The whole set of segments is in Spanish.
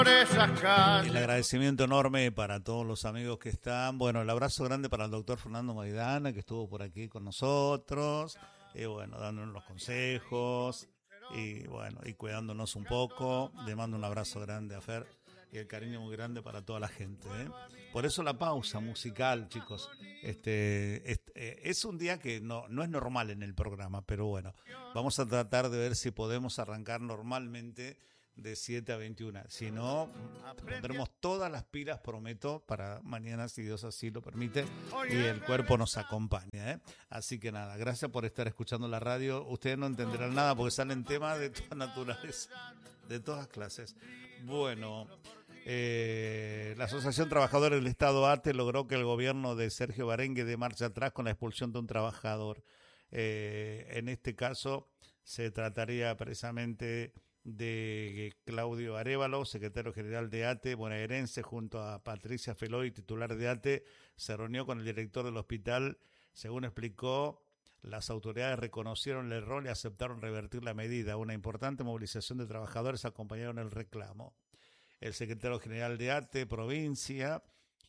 El agradecimiento enorme para todos los amigos que están. Bueno, el abrazo grande para el doctor Fernando Maidana, que estuvo por aquí con nosotros, y bueno, dándonos los consejos, y bueno, y cuidándonos un poco. Le mando un abrazo grande a Fer, y el cariño muy grande para toda la gente, ¿eh? Por eso la pausa musical, chicos. Es un día que no es normal en el programa, pero bueno, vamos a tratar de ver si podemos arrancar normalmente de 7 a 21. Si no, pondremos todas las pilas, prometo, para mañana, si Dios así lo permite, y el cuerpo nos acompaña, ¿eh? Así que nada, gracias por estar escuchando la radio. Ustedes no entenderán nada porque salen temas de toda naturaleza, de todas clases. Bueno, la Asociación Trabajadora del Estado ATE logró que el gobierno de Sergio Barengue dé marcha atrás con la expulsión de un trabajador. En este caso se trataría precisamente de Claudio Arévalo, secretario general de ATE bonaerense, junto a Patricia Feloy, titular de ATE, se reunió con el director del hospital. Según explicó, las autoridades reconocieron el error y aceptaron revertir la medida. Una importante movilización de trabajadores acompañaron el reclamo. El secretario general de ATE provincia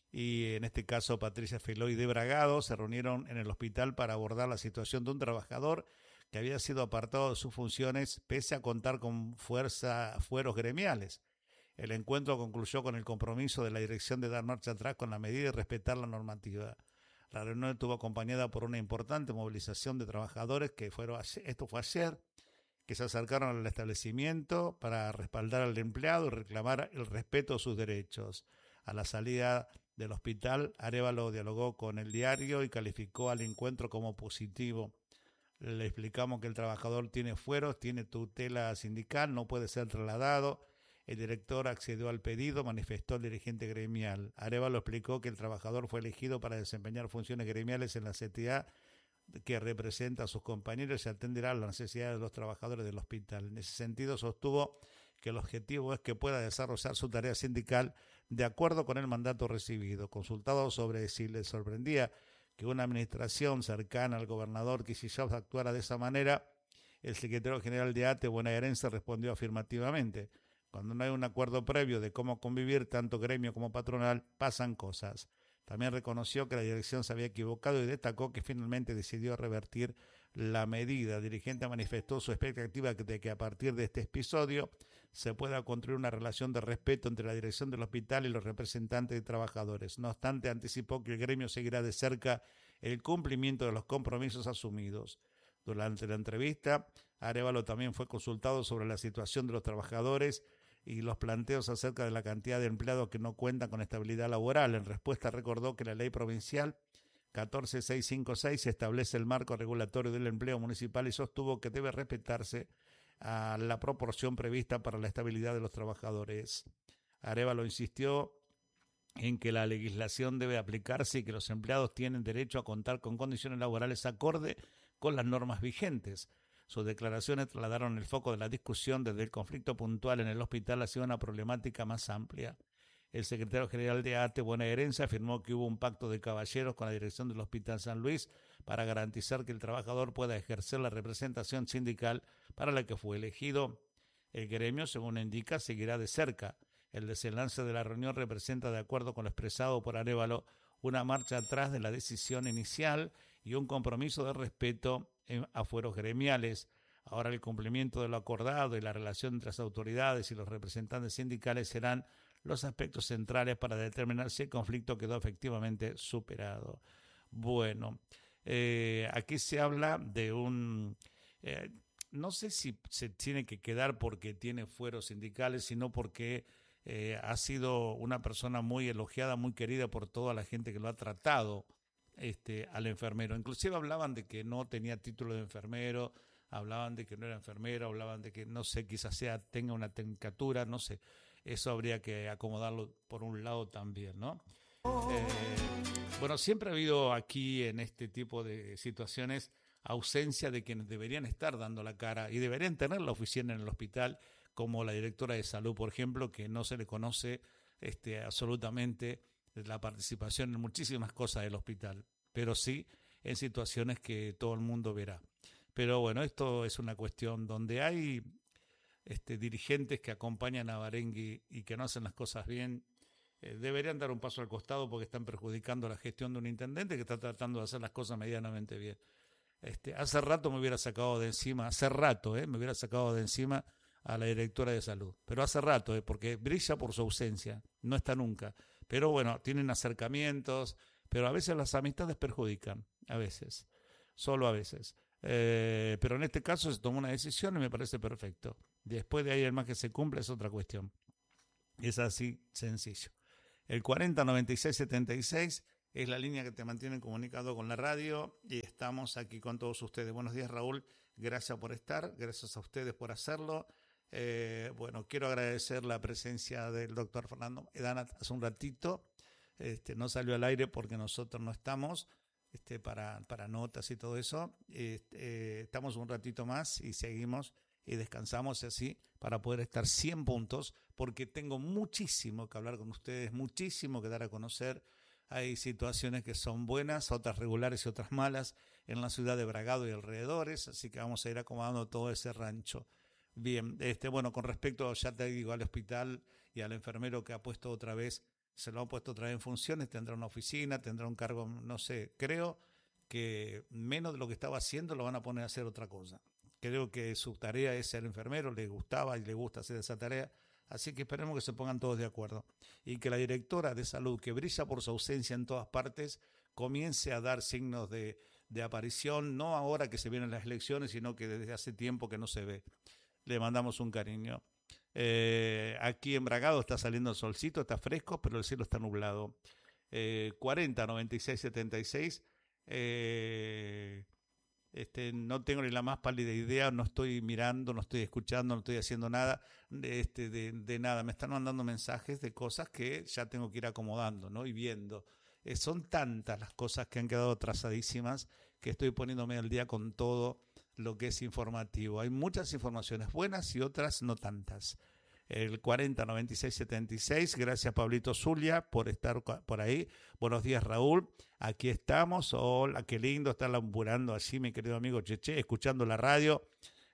y en este caso Patricia Feloy de Bragado se reunieron en el hospital para abordar la situación de un trabajador que había sido apartado de sus funciones pese a contar con fueros gremiales. El encuentro concluyó con el compromiso de la dirección de dar marcha atrás con la medida y respetar la normativa. La reunión estuvo acompañada por una importante movilización de trabajadores esto fue ayer, que se acercaron al establecimiento para respaldar al empleado y reclamar el respeto de sus derechos. A la salida del hospital, Arévalo dialogó con el diario y calificó al encuentro como positivo. Le explicamos que el trabajador tiene fueros, tiene tutela sindical, no puede ser trasladado. El director accedió al pedido, manifestó el dirigente gremial. Arévalo explicó que el trabajador fue elegido para desempeñar funciones gremiales en la CTA que representa a sus compañeros y atenderá a las necesidades de los trabajadores del hospital. En ese sentido, sostuvo que el objetivo es que pueda desarrollar su tarea sindical de acuerdo con el mandato recibido. Consultado sobre si le sorprendía que una administración cercana al gobernador Kicillof actuara de esa manera, el secretario general de ATE bonaerense respondió afirmativamente. Cuando no hay un acuerdo previo de cómo convivir tanto gremio como patronal, pasan cosas. También reconoció que la dirección se había equivocado y destacó que finalmente decidió revertir la medida. El dirigente manifestó su expectativa de que a partir de este episodio se pueda construir una relación de respeto entre la dirección del hospital y los representantes de trabajadores. No obstante, anticipó que el gremio seguirá de cerca el cumplimiento de los compromisos asumidos. Durante la entrevista, Arévalo también fue consultado sobre la situación de los trabajadores y los planteos acerca de la cantidad de empleados que no cuentan con estabilidad laboral. En respuesta, recordó que la ley provincial 14656 establece el marco regulatorio del empleo municipal y sostuvo que debe respetarse a la proporción prevista para la estabilidad de los trabajadores. Arévalo insistió en que la legislación debe aplicarse y que los empleados tienen derecho a contar con condiciones laborales acorde con las normas vigentes. Sus declaraciones trasladaron el foco de la discusión desde el conflicto puntual en el hospital hacia una problemática más amplia. El secretario general de ATE bonaerense afirmó que hubo un pacto de caballeros con la dirección del Hospital San Luis para garantizar que el trabajador pueda ejercer la representación sindical para la que fue elegido. El gremio, según indica, seguirá de cerca. El desenlace de la reunión representa, de acuerdo con lo expresado por Arévalo, una marcha atrás de la decisión inicial y un compromiso de respeto a fueros gremiales. Ahora el cumplimiento de lo acordado y la relación entre las autoridades y los representantes sindicales serán los aspectos centrales para determinar si el conflicto quedó efectivamente superado. Bueno, aquí se habla de un... no sé si se tiene que quedar porque tiene fueros sindicales, sino porque ha sido una persona muy elogiada, muy querida por toda la gente que lo ha tratado al enfermero. Inclusive hablaban de que no tenía título de enfermero, hablaban de que no era enfermero, hablaban de que, no sé, quizás tenga una tecnicatura, no sé. Eso habría que acomodarlo por un lado también, ¿no? Bueno, siempre ha habido aquí en este tipo de situaciones ausencia de quienes deberían estar dando la cara y deberían tener la oficina en el hospital, como la directora de salud, por ejemplo, que no se le conoce absolutamente la participación en muchísimas cosas del hospital, pero sí en situaciones que todo el mundo verá. Pero bueno, esto es una cuestión donde hay dirigentes que acompañan a Barengui y que no hacen las cosas bien, deberían dar un paso al costado porque están perjudicando la gestión de un intendente que está tratando de hacer las cosas medianamente bien. Hace rato me hubiera sacado de encima, me hubiera sacado de encima a la directora de salud. Pero hace rato, porque brilla por su ausencia, no está nunca. Pero bueno, tienen acercamientos, pero a veces las amistades perjudican, a veces, solo a veces. Pero en este caso se tomó una decisión y me parece perfecto. Después de ahí el más que se cumple es otra cuestión. Es así, sencillo. El 409676 es la línea que te mantiene comunicado con la radio y estamos aquí con todos ustedes. Buenos días, Raúl. Gracias por estar, gracias a ustedes por hacerlo. Bueno, quiero agradecer la presencia del doctor Fernando Maidana hace un ratito. No salió al aire porque nosotros no estamos para notas y todo eso. Estamos un ratito más y seguimos y descansamos así para poder estar 100 puntos, porque tengo muchísimo que hablar con ustedes, muchísimo que dar a conocer. Hay situaciones que son buenas, otras regulares y otras malas en la ciudad de Bragado y alrededores, así que vamos a ir acomodando todo ese rancho. Bien, bueno, con respecto, ya te digo, al hospital y al enfermero que ha puesto otra vez, se lo han puesto otra vez en funciones, tendrá una oficina, tendrá un cargo, no sé, creo que menos de lo que estaba haciendo lo van a poner a hacer otra cosa. Creo que su tarea es ser enfermero, le gustaba y le gusta hacer esa tarea, así que esperemos que se pongan todos de acuerdo y que la directora de salud, que brilla por su ausencia en todas partes, comience a dar signos de aparición, no ahora que se vienen las elecciones, sino que desde hace tiempo que no se ve. Le mandamos un cariño. Aquí en Bragado está saliendo el solcito, está fresco, pero el cielo está nublado. 409676. No tengo ni la más pálida idea, no estoy mirando, no estoy escuchando, no estoy haciendo nada de nada. Me están mandando mensajes de cosas que ya tengo que ir acomodando, ¿no? Y viendo. Son tantas las cosas que han quedado trazadísimas que estoy poniéndome al día con todo lo que es informativo. Hay muchas informaciones buenas y otras no tantas. El 409676, gracias Pablito Zulia por estar por ahí. Buenos días, Raúl, aquí estamos. Hola, qué lindo estar laburando allí, mi querido amigo Cheche, escuchando la radio.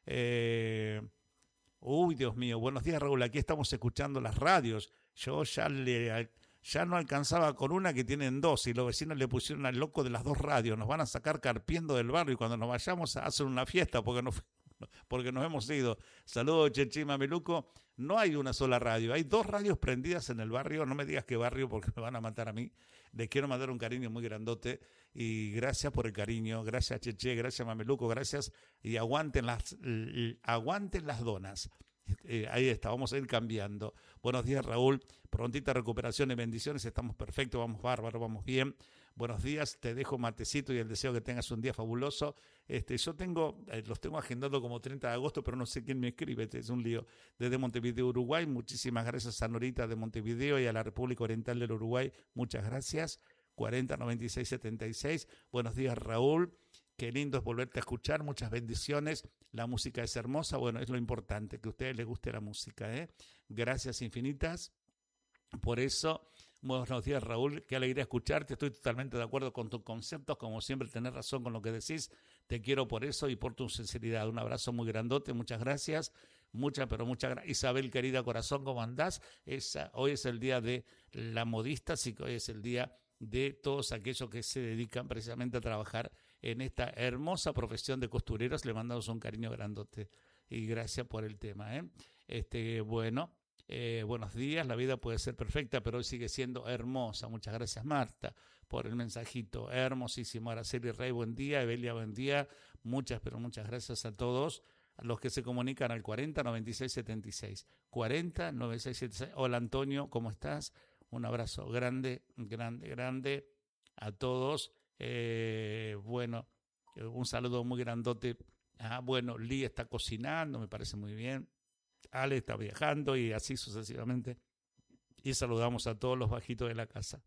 Uy, Dios mío, buenos días, Raúl, aquí estamos escuchando las radios. Yo ya no alcanzaba con una, que tienen dos, y los vecinos le pusieron al loco de las dos radios. Nos van a sacar carpiendo del barrio y cuando nos vayamos a hacer una fiesta porque nos hemos ido. Saludos, Chechi Mameluco. No hay una sola radio, hay dos radios prendidas en el barrio. No me digas qué barrio porque me van a matar a mí. Les quiero mandar un cariño muy grandote y gracias por el cariño. Gracias, Cheche, gracias, Mameluco, gracias. Y aguanten las donas. Ahí está, vamos a ir cambiando. Buenos días, Raúl, prontita recuperación y bendiciones, estamos perfectos, vamos bárbaro, vamos bien. Buenos días, te dejo matecito y el deseo que tengas un día fabuloso. Yo los tengo agendados como 30 de agosto, pero no sé quién me escribe, es un lío. Desde Montevideo, Uruguay, muchísimas gracias a Norita de Montevideo y a la República Oriental del Uruguay, muchas gracias. 409676, buenos días, Raúl. Qué lindo es volverte a escuchar, muchas bendiciones. La música es hermosa, bueno, es lo importante, que a ustedes les guste la música, ¿eh? Gracias infinitas por eso. Buenos días, Raúl, qué alegría escucharte, estoy totalmente de acuerdo con tus conceptos, como siempre tenés razón con lo que decís, te quiero por eso y por tu sinceridad. Un abrazo muy grandote, muchas gracias, muchas gracias. Isabel, querida corazón, ¿cómo andás? Hoy es el día de la modista, así que hoy es el día de todos aquellos que se dedican precisamente a trabajar en esta hermosa profesión de costureros. Le mandamos un cariño grandote y gracias por el tema, buenos días. La vida puede ser perfecta, pero hoy sigue siendo hermosa. Muchas gracias, Marta, por el mensajito hermosísimo. Araceli Rey, buen día. Evelia, buen día. Muchas gracias a todos a los que se comunican al 409676 409676. Hola, Antonio, ¿cómo estás? Un abrazo grande a todos. Un saludo muy grandote. Lee está cocinando, me parece muy bien. Ale está viajando y así sucesivamente. Y saludamos a todos los bajitos de la casa.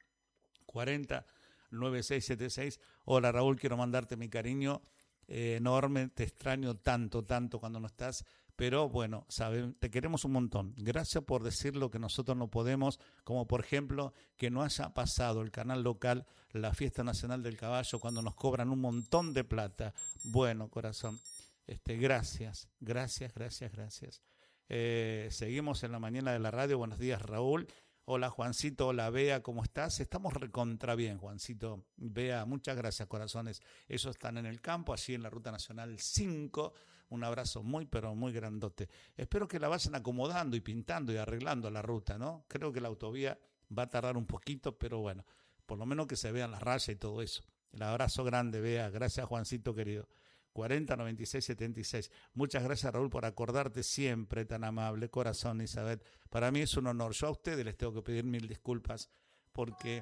409676. Hola, Raúl, quiero mandarte mi cariño enorme. Te extraño tanto cuando no estás. Pero bueno, te queremos un montón. Gracias por decir lo que nosotros no podemos, como por ejemplo que no haya pasado el canal local la Fiesta Nacional del Caballo cuando nos cobran un montón de plata. Bueno, corazón, Gracias, gracias, gracias, gracias. Seguimos en la mañana de la radio. Buenos días, Raúl. Hola, Juancito. Hola, Bea. ¿Cómo estás? Estamos recontra bien, Juancito. Bea, muchas gracias, corazones. Ellos están en el campo, allí en la Ruta Nacional 5. Un abrazo muy, pero muy grandote. Espero que la vayan acomodando y pintando y arreglando la ruta, ¿no? Creo que la autovía va a tardar un poquito, pero bueno, por lo menos que se vean las rayas y todo eso. El abrazo grande, Bea. Gracias, Juancito, querido. 40 96 76. Muchas gracias, Raúl, por acordarte siempre, tan amable, corazón, Isabel. Para mí es un honor. Yo a ustedes les tengo que pedir mil disculpas porque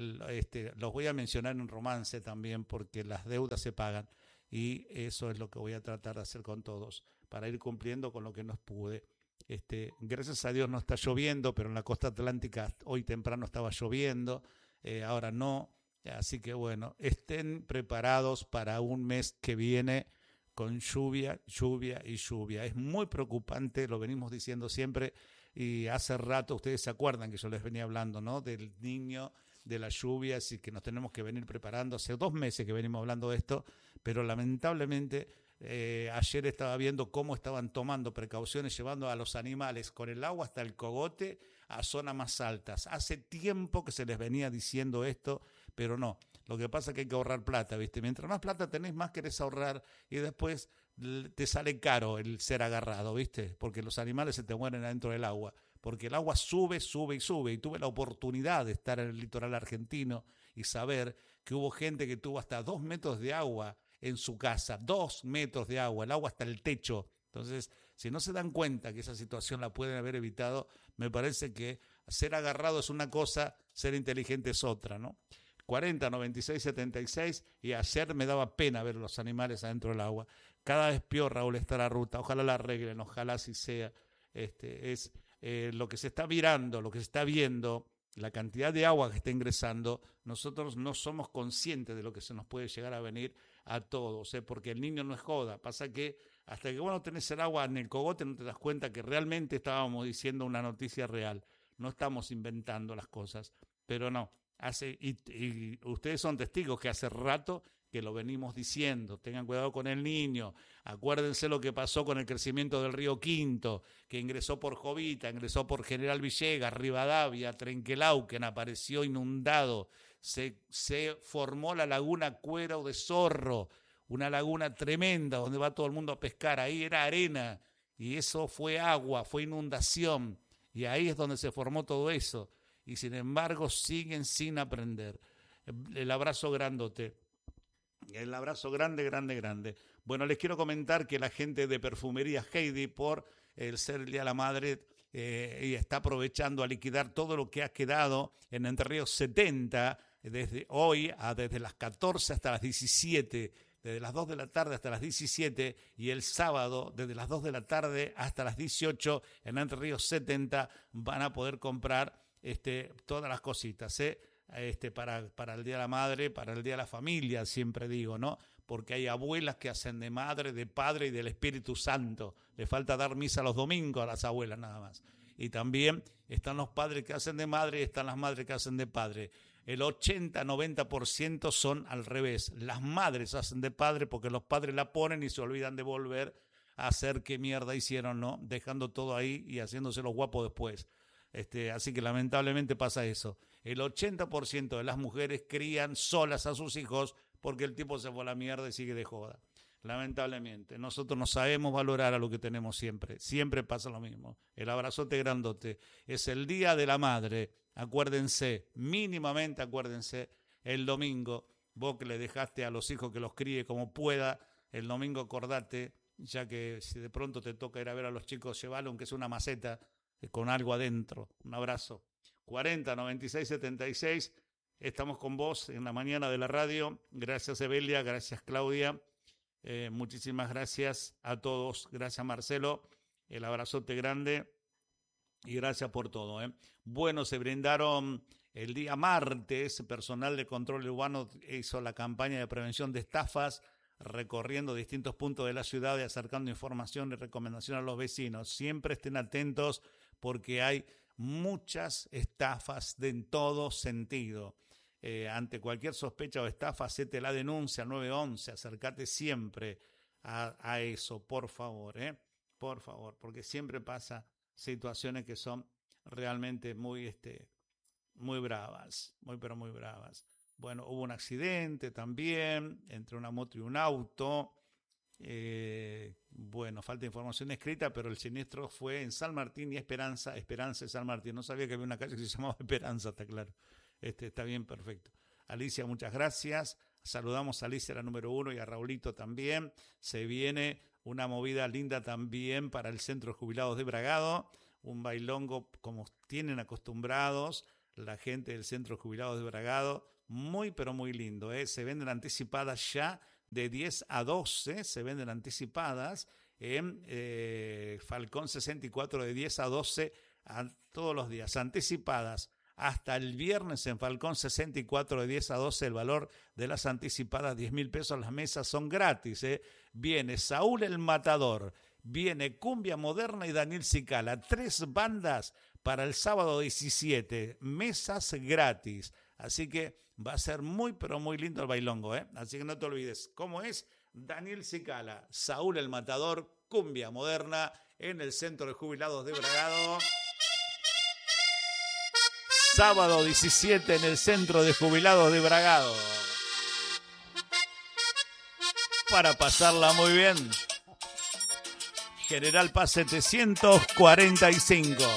los voy a mencionar en un romance también, porque las deudas se pagan y eso es lo que voy a tratar de hacer con todos para ir cumpliendo con lo que nos pude. Gracias a Dios no está lloviendo, pero en la costa atlántica hoy temprano estaba lloviendo, ahora no. Así que bueno, estén preparados para un mes que viene con lluvia, lluvia y lluvia. Es muy preocupante, lo venimos diciendo siempre y hace rato ustedes se acuerdan que yo les venía hablando, ¿no? Del niño, de las lluvias y que nos tenemos que venir preparando. Hace 2 meses que venimos hablando de esto, pero lamentablemente ayer estaba viendo cómo estaban tomando precauciones, llevando a los animales con el agua hasta el cogote a zonas más altas. Hace tiempo que se les venía diciendo esto, pero no. Lo que pasa es que hay que ahorrar plata, ¿viste? Mientras más plata tenés, más querés ahorrar y después te sale caro el ser agarrado, ¿viste? Porque los animales se te mueren adentro del agua. Porque el agua sube, sube y sube. Y tuve la oportunidad de estar en el litoral argentino y saber que hubo gente que tuvo hasta 2 metros de agua en su casa. 2 metros de agua, el agua hasta el techo. Entonces, si no se dan cuenta que esa situación la pueden haber evitado, me parece que ser agarrado es una cosa, ser inteligente es otra, ¿no? 40, 96, 76 y ayer me daba pena ver los animales adentro del agua. Cada vez peor, Raúl, está la ruta. Ojalá la arreglen, ojalá así sea. Es lo que se está mirando, lo que se está viendo, la cantidad de agua que está ingresando. Nosotros no somos conscientes de lo que se nos puede llegar a venir a todos, porque el niño no es joda. Pasa que hasta que vos no tenés el agua en el cogote no te das cuenta que realmente estábamos diciendo una noticia real. No estamos inventando las cosas, pero no. Y ustedes son testigos que hace rato que lo venimos diciendo, tengan cuidado con el niño, acuérdense lo que pasó con el crecimiento del río Quinto, que ingresó por Jovita, ingresó por General Villegas, Rivadavia, Trenquelauquen, apareció inundado, se formó la laguna Cuero de Zorro, una laguna tremenda donde va todo el mundo a pescar, ahí era arena y eso fue agua, fue inundación y ahí es donde se formó todo eso. Y sin embargo siguen sin aprender. El abrazo grandote. El abrazo grande, grande, grande. Bueno, les quiero comentar que la gente de Perfumería Heidi, por el ser el Día de la Madre, y está aprovechando a liquidar todo lo que ha quedado en Entre Ríos 70, desde hoy, desde las 14 hasta las 17, desde las 2 de la tarde hasta las 17, y el sábado, desde las 2 de la tarde hasta las 18, en Entre Ríos 70, van a poder comprar todas las cositas, para el Día de la Madre, para el Día de la Familia, siempre digo, ¿no? Porque hay abuelas que hacen de madre, de padre y del Espíritu Santo. Le falta dar misa los domingos a las abuelas nada más. Y también están los padres que hacen de madre y están las madres que hacen de padre. El 80-90% son al revés. Las madres hacen de padre porque los padres la ponen y se olvidan de volver a hacer qué mierda hicieron, ¿no? Dejando todo ahí y haciéndose los guapos después. Así que lamentablemente pasa eso. El 80% de las mujeres crían solas a sus hijos porque el tipo se fue a la mierda y sigue de joda. Lamentablemente, nosotros no sabemos valorar a lo que tenemos siempre. Siempre pasa lo mismo. El abrazote grandote. Es el Día de la Madre. Acuérdense, mínimamente acuérdense, el domingo, vos que le dejaste a los hijos que los críe como pueda, el domingo acordate, ya que si de pronto te toca ir a ver a los chicos, llevarle aunque sea una maceta con algo adentro. Un abrazo. 40 96 76. Estamos con vos en la mañana de la radio. Gracias, Evelia. Gracias, Claudia. Muchísimas gracias a todos. Gracias, Marcelo. El abrazote grande. Y gracias por todo. Bueno, se brindaron el día martes. Personal de control urbano hizo la campaña de prevención de estafas, recorriendo distintos puntos de la ciudad y acercando información y recomendación a los vecinos. Siempre estén atentos porque hay muchas estafas en todo sentido. Ante cualquier sospecha o estafa, hacete la denuncia al 911, acércate siempre. a eso, por favor, por favor, porque siempre pasa situaciones que son realmente muy bravas, muy pero muy bravas. Bueno, hubo un accidente también entre una moto y un auto. Bueno, falta información escrita, pero el siniestro fue en San Martín y Esperanza, Esperanza y San Martín. No sabía que había una calle que se llamaba Esperanza, está claro. Está bien, perfecto. Alicia, muchas gracias. Saludamos a Alicia, la número 1, y a Raulito también. Se viene una movida linda también para el Centro de Jubilados de Bragado, un bailongo como tienen acostumbrados la gente del Centro de Jubilados de Bragado, muy pero muy lindo, se venden anticipadas ya de 10 a 12, se venden anticipadas en Falcón 64 de 10 a 12 todos los días, anticipadas. Hasta el viernes en Falcón 64 de 10 a 12 el valor de las anticipadas, 10.000 pesos, las mesas son gratis. Viene Saúl el Matador, viene Cumbia Moderna y Daniel Cicala, 3 bandas para el sábado 17, mesas gratis. Así que va a ser muy pero muy lindo el bailongo, así que no te olvides. ¿Cómo es? Daniel Cicala, Saúl el Matador, Cumbia Moderna en el Centro de Jubilados de Bragado. Sábado 17 en el Centro de Jubilados de Bragado. Para pasarla muy bien. General Paz 745.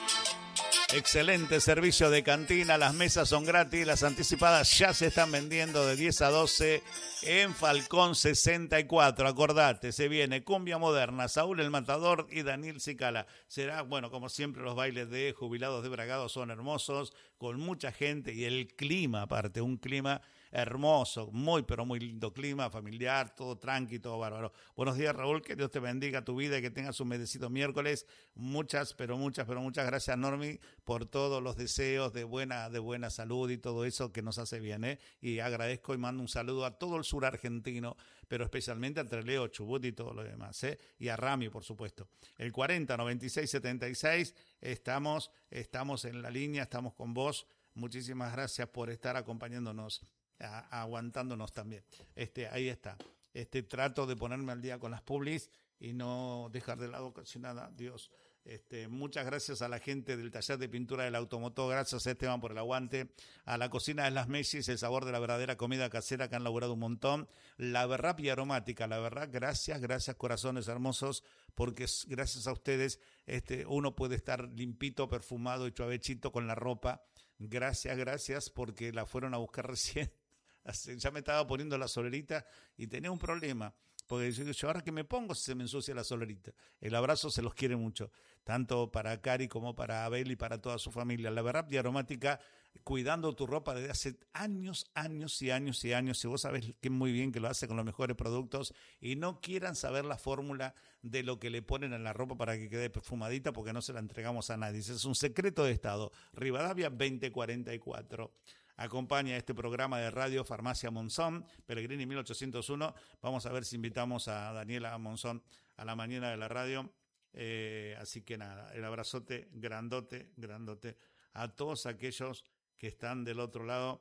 Excelente servicio de cantina, las mesas son gratis, las anticipadas ya se están vendiendo de 10 a 12 en Falcón 64. Acordate, se viene Cumbia Moderna, Saúl el Matador y Daniel Cicala. Será, bueno, como siempre los bailes de Jubilados de Bragado son hermosos, con mucha gente y el clima aparte, un clima hermoso, muy pero muy lindo clima, familiar, todo tranqui, todo bárbaro. Buenos días, Raúl, que Dios te bendiga tu vida y que tengas un bendecido miércoles. Muchas gracias, Normi, por todos los deseos de buena salud y todo eso que nos hace bien, y agradezco y mando un saludo a todo el sur argentino, pero especialmente a Trelew, Chubut y todo lo demás, y a Rami, por supuesto. El 40 96 76, estamos en la línea, estamos con vos. Muchísimas gracias por estar acompañándonos, aguantándonos también. Ahí está. Trato de ponerme al día con las publis y no dejar de lado casi nada, Dios. Muchas gracias a la gente del taller de pintura del automotor, gracias a Esteban por el aguante, a la cocina de las Messis, el sabor de la verdadera comida casera que han laburado un montón, la Berrap y Aromática, la verdad, gracias corazones hermosos, porque gracias a ustedes uno puede estar limpito, perfumado y chuavechito con la ropa. Gracias, porque la fueron a buscar recién. Ya me estaba poniendo la solerita y tenía un problema. Porque yo ahora que me pongo se me ensucia la solerita. El abrazo se los quiere mucho, tanto para Cari como para Abel y para toda su familia. La Berrap y Aromática, cuidando tu ropa desde hace años y años. Y vos sabés que muy bien que lo hace con los mejores productos. Y no quieran saber la fórmula de lo que le ponen en la ropa para que quede perfumadita, porque no se la entregamos a nadie. Es un secreto de Estado. Rivadavia 2044. Acompaña este programa de radio Farmacia Monzón, Pellegrini 1801. Vamos a ver si invitamos a Daniela Monzón a la mañana de la radio. Así que nada, el abrazote grandote a todos aquellos que están del otro lado.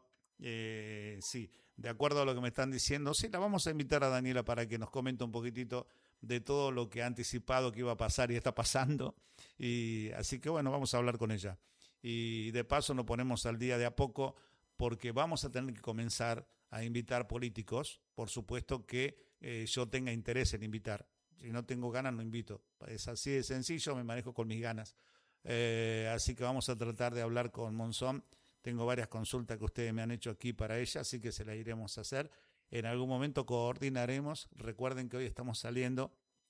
Sí, de acuerdo a lo que me están diciendo, sí, la vamos a invitar a Daniela para que nos comente un poquitito de todo lo que ha anticipado que iba a pasar y está pasando. Y así que bueno, vamos a hablar con ella. Y de paso nos ponemos al día de a poco, porque vamos a tener que comenzar a invitar políticos. Por supuesto que yo tenga interés en invitar. Si no tengo ganas, no invito. Es así de sencillo, me manejo con mis ganas. Así que vamos a tratar de hablar con Monzón. Tengo varias consultas que ustedes me han hecho aquí para ella, así que se las iremos a hacer. En algún momento coordinaremos. Recuerden que hoy estamos saliendo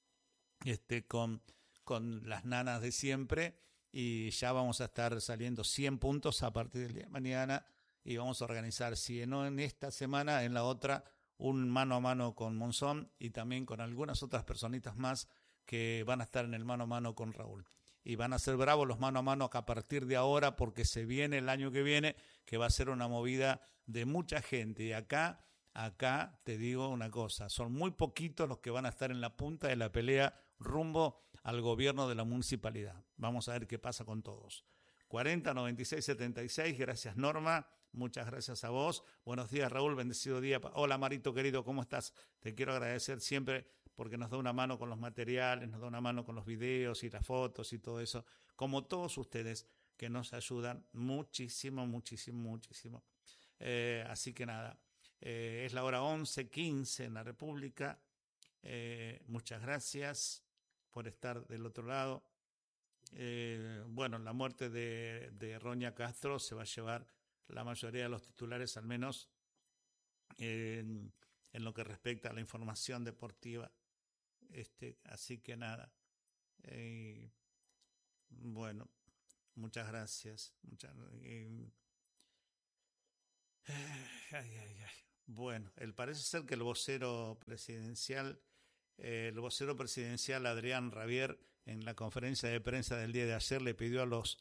con las nanas de siempre, y ya vamos a estar saliendo 100 puntos a partir del día de mañana. Y vamos a organizar, si no en esta semana, en la otra, un mano a mano con Monzón y también con algunas otras personitas más que van a estar en el mano a mano con Raúl. Y van a ser bravos los mano a mano a partir de ahora, porque se viene el año que viene, que va a ser una movida de mucha gente. Y acá te digo una cosa, son muy poquitos los que van a estar en la punta de la pelea rumbo al gobierno de la municipalidad. Vamos a ver qué pasa con todos. 40 96 76, gracias Norma. Muchas gracias a vos. Buenos días, Raúl. Bendecido día. Hola, Marito querido, ¿cómo estás? Te quiero agradecer siempre porque nos da una mano con los materiales, nos da una mano con los videos y las fotos y todo eso, como todos ustedes que nos ayudan muchísimo, muchísimo, muchísimo. Así que nada, es la hora 11:15 en la República. Muchas gracias por estar del otro lado. Bueno, la muerte de Roña Castro se va a llevar la mayoría de los titulares, al menos en lo que respecta a la información deportiva. Así que nada, bueno, muchas gracias. Bueno, parece ser que el vocero presidencial Adrián Rabier, en la conferencia de prensa del día de ayer, le pidió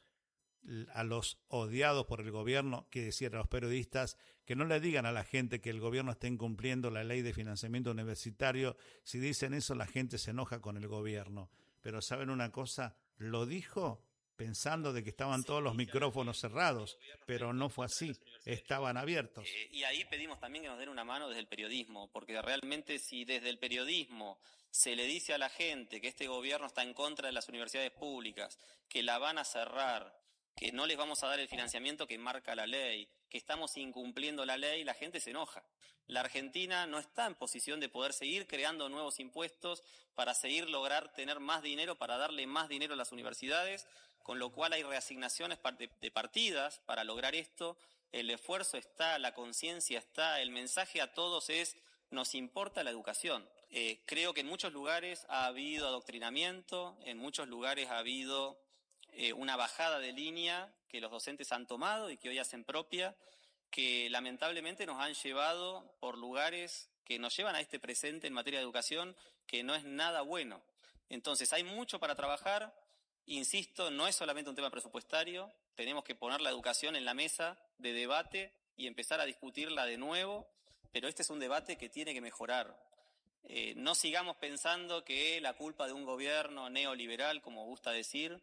a los odiados por el gobierno, que decían a los periodistas, que no le digan a la gente que el gobierno está incumpliendo la ley de financiamiento universitario. Si dicen eso, la gente se enoja con el gobierno. Pero ¿saben una cosa? Lo dijo pensando de que estaban todos los micrófonos cerrados, pero no fue así, estaban abiertos. Y ahí pedimos también que nos den una mano desde el periodismo, porque realmente si desde el periodismo se le dice a la gente que este gobierno está en contra de las universidades públicas, que la van a cerrar, que no les vamos a dar el financiamiento que marca la ley, que estamos incumpliendo la ley, la gente se enoja. La Argentina no está en posición de poder seguir creando nuevos impuestos para seguir lograr tener más dinero, para darle más dinero a las universidades, con lo cual hay reasignaciones de partidas para lograr esto. El esfuerzo está, la conciencia está, el mensaje a todos es: nos importa la educación. Creo que en muchos lugares ha habido adoctrinamiento, en muchos lugares ha habido una bajada de línea que los docentes han tomado y que hoy hacen propia, que lamentablemente nos han llevado por lugares que nos llevan a este presente en materia de educación que no es nada bueno. Entonces hay mucho para trabajar. Insisto, no es solamente un tema presupuestario, tenemos que poner la educación en la mesa de debate y empezar a discutirla de nuevo, pero este es un debate que tiene que mejorar. No sigamos pensando que la culpa de un gobierno neoliberal, como gusta decir,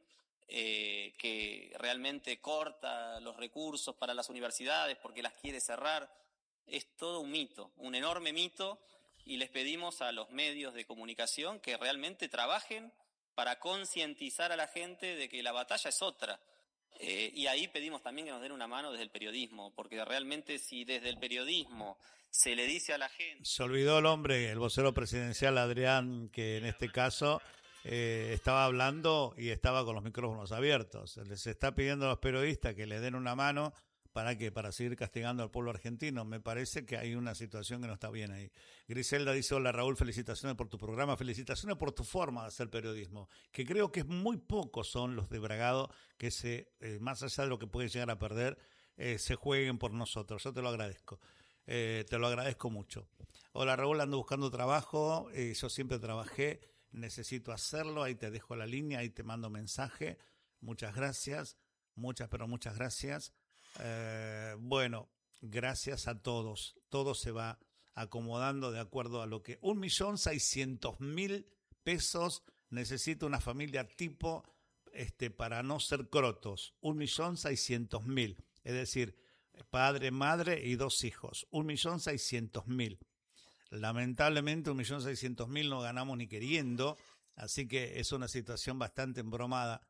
que realmente corta los recursos para las universidades porque las quiere cerrar, es todo un mito, un enorme mito, y les pedimos a los medios de comunicación que realmente trabajen para concientizar a la gente de que la batalla es otra. Y ahí pedimos también que nos den una mano desde el periodismo, porque realmente si desde el periodismo se le dice a la gente... Se olvidó el hombre, el vocero presidencial Adrián, que en este caso estaba hablando y estaba con los micrófonos abiertos. Les está pidiendo a los periodistas que le den una mano para seguir castigando al pueblo argentino. Me parece que hay una situación que no está bien ahí. Griselda dice: hola Raúl, felicitaciones por tu programa, felicitaciones por tu forma de hacer periodismo, que creo que muy pocos son los de Bragado que más allá de lo que pueden llegar a perder, se jueguen por nosotros. Yo te lo agradezco. Te lo agradezco mucho. Hola Raúl, ando buscando trabajo, yo siempre trabajé, necesito hacerlo, ahí te dejo la línea, ahí te mando mensaje. Muchas gracias, pero muchas gracias. Bueno, gracias a todos. Todo se va acomodando de acuerdo a lo que 1.600.000 pesos necesita una familia tipo para no ser crotos. 1.600.000, es decir, padre, madre y 2 hijos. 1.600.000. Lamentablemente 1.600.000 no ganamos ni queriendo, así que es una situación bastante embromada.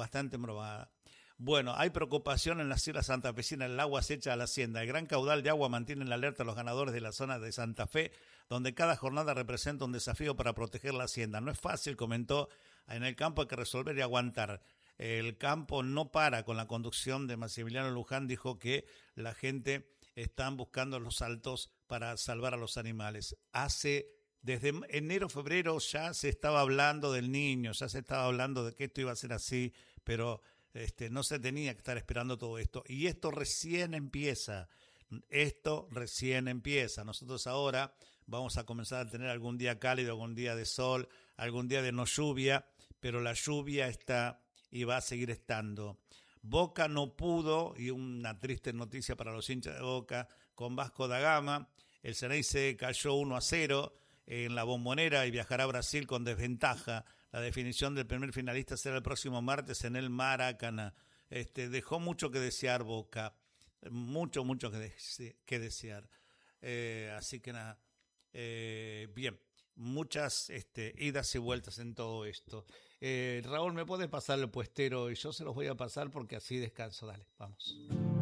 Bueno, hay preocupación en la Sierra Santafesina, el agua acecha a la hacienda. El gran caudal de agua mantiene en alerta a los ganadores de la zona de Santa Fe, donde cada jornada representa un desafío para proteger la hacienda. No es fácil, comentó, en el campo hay que resolver y aguantar. El campo no para con la conducción de Maximiliano Luján, dijo que la gente están buscando los saltos para salvar a los animales. Desde enero, febrero ya se estaba hablando del Niño, ya se estaba hablando de que esto iba a ser así, pero no se tenía que estar esperando todo esto. Y esto recién empieza. Nosotros ahora vamos a comenzar a tener algún día cálido, algún día de sol, algún día de no lluvia, pero la lluvia está y va a seguir estando. Boca no pudo, y una triste noticia para los hinchas de Boca, con Vasco da Gama. El Ceneice cayó 1-0 en la Bombonera y viajará a Brasil con desventaja. La definición del primer finalista será el próximo martes en el Maracaná. Dejó mucho que desear Boca, mucho que desear. Así que nada, bien. muchas idas y vueltas en todo esto. Raúl, ¿me puede pasar el puestero? Y yo se los voy a pasar porque así descanso. Dale, vamos.